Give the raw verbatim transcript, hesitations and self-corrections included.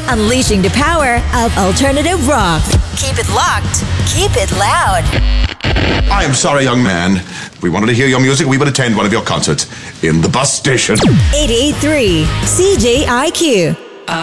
unleashing the power of alternative rock. Keep it locked. Keep it loud. I am sorry, young man. We wanted to hear your music. We would attend one of your concerts in the bus station. eighty-eight point three C J I Q.